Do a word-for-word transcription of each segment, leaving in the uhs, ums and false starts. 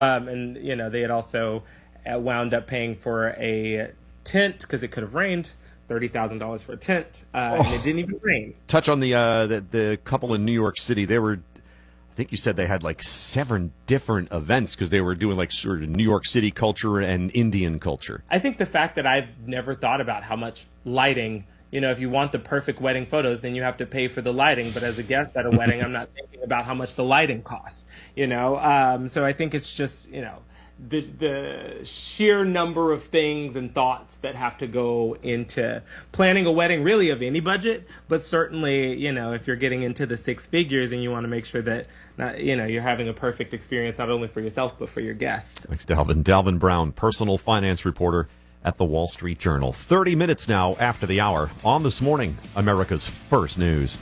Um, and, you know, they had also uh, wound up paying for a tent because it could have rained. thirty thousand dollars for a tent, uh, oh. and it didn't even rain. Touch on the, uh, the the couple in New York City. They were, I think you said they had like seven different events because they were doing like sort of New York City culture and Indian culture. I think the fact that I've never thought about how much lighting, you know, if you want the perfect wedding photos, then you have to pay for the lighting. But as a guest at a wedding, I'm not thinking about how much the lighting costs, you know. Um, so I think it's just, you know, the the sheer number of things and thoughts that have to go into planning a wedding, really of any budget, but certainly, you know, if you're getting into the six figures and you want to make sure that, not, you know, you're having a perfect experience not only for yourself but for your guests. Thanks, Dalvin. Dalvin Brown, personal finance reporter at the Wall Street Journal. thirty minutes now after the hour on This Morning, America's First News.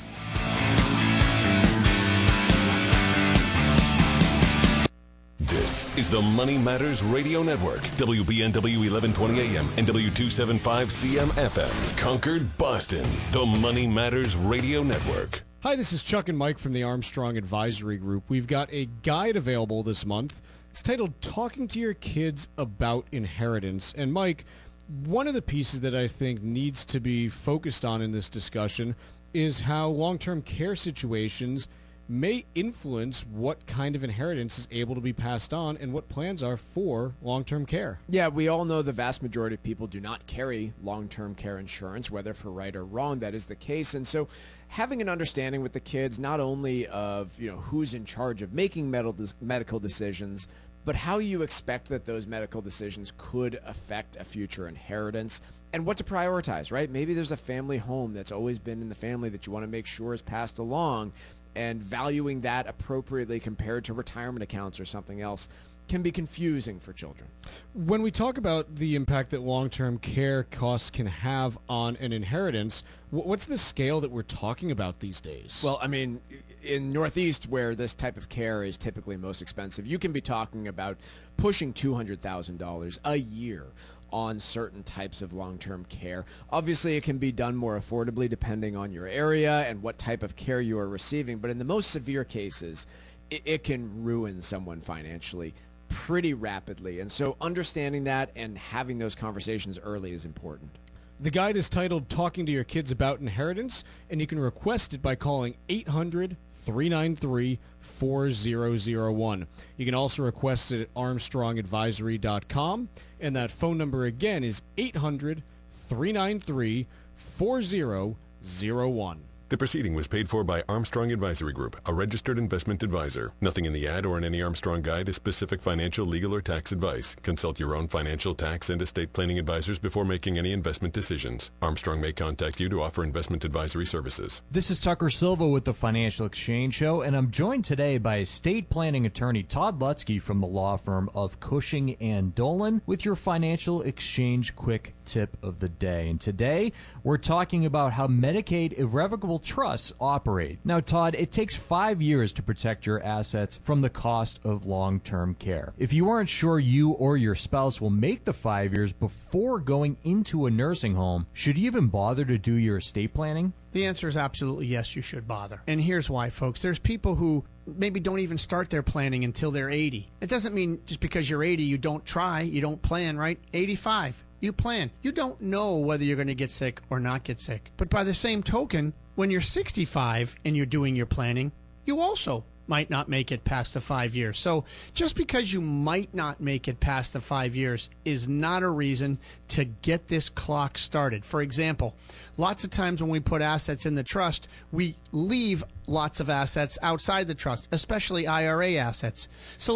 This is the Money Matters Radio Network, W B N W eleven twenty A M and W two seventy-five C M F M, Concord, Boston. The Money Matters Radio Network. Hi, this is Chuck and Mike from the Armstrong Advisory Group. We've got a guide available this month. It's titled Talking to Your Kids About Inheritance. And Mike, one of the pieces that I think needs to be focused on in this discussion is how long-term care situations may influence what kind of inheritance is able to be passed on and what plans are for long-term care. Yeah, we all know the vast majority of people do not carry long-term care insurance, whether for right or wrong, that is the case. And so having an understanding with the kids not only of, you know, who's in charge of making medical decisions, but how you expect that those medical decisions could affect a future inheritance and what to prioritize, right? Maybe there's a family home that's always been in the family that you want to make sure is passed along, and valuing that appropriately compared to retirement accounts or something else can be confusing for children. When we talk about the impact that long-term care costs can have on an inheritance, what's the scale that we're talking about these days? Well, I mean, in Northeast, where this type of care is typically most expensive, you can be talking about pushing two hundred thousand dollars a year on certain types of long-term care. Obviously, it can be done more affordably depending on your area and what type of care you are receiving, but in the most severe cases, it, it can ruin someone financially pretty rapidly. And so understanding that and having those conversations early is important. The guide is titled Talking to Your Kids About Inheritance, and you can request it by calling eight hundred, three nine three, four zero zero one. You can also request it at armstrong advisory dot com, and that phone number again is eight hundred, three nine three, four zero zero one. The proceeding was paid for by Armstrong Advisory Group, a registered investment advisor. Nothing in the ad or in any Armstrong guide is specific financial, legal, or tax advice. Consult your own financial, tax, and estate planning advisors before making any investment decisions. Armstrong may contact you to offer investment advisory services. This is Tucker Silva with the Financial Exchange Show, and I'm joined today by estate planning attorney Todd Lutzke from the law firm of Cushing and Dolan with your Financial Exchange Quick Tip of the Day. And today, we're talking about how Medicaid irrevocable trusts operate. Now, Todd, it takes five years to protect your assets from the cost of long-term care. If you aren't sure you or your spouse will make the five years before going into a nursing home, should you even bother to do your estate planning? The answer is absolutely yes, you should bother. And here's why, folks. There's people who maybe don't even start their planning until they're eighty. It doesn't mean just because you're eighty you don't try, you don't plan, right? eighty-five, you plan. You don't know whether you're going to get sick or not get sick. But by the same token, when you're sixty-five and you're doing your planning, you also might not make it past the five years. So just because you might not make it past the five years is not a reason to get this clock started. For example, lots of times when we put assets in the trust, we leave lots of assets outside the trust, especially I R A assets. So